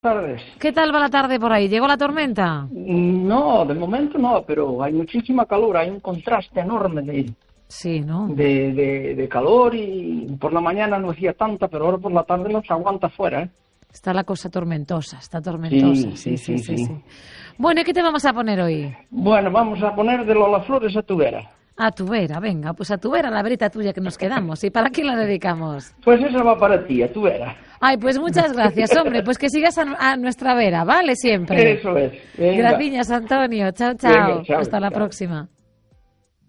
Tardes. ¿Qué tal va la tarde por ahí? ¿Llegó la tormenta? No, de momento no, pero hay muchísima calor, hay un contraste enorme Sí, ¿no? de calor y por la mañana no hacía tanta, pero ahora por la tarde no se aguanta fuera, ¿eh? Está la cosa tormentosa, está tormentosa. Sí. Bueno, ¿y qué te vamos a poner hoy? Bueno, vamos a poner de Lola Flores a tu vera. A tu vera, venga, pues a tu vera, la verita tuya que nos quedamos. ¿Y para quién la dedicamos? Pues esa va para ti, a tu vera. Ay, pues muchas gracias, hombre, pues que sigas a nuestra vera, ¿vale? Siempre. Eso es. Venga. Gracias, Antonio. Chao, chao. Venga, chao, Hasta la chao. próxima.